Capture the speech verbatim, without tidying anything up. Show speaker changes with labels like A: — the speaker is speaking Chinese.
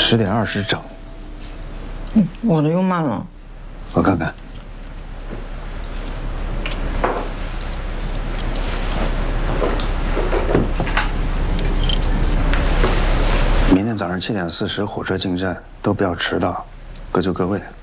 A: 十点二十整。
B: 嗯，我的又慢了。
A: 我看看。明天早上七点四十火车进站，都不要迟到，各就各位。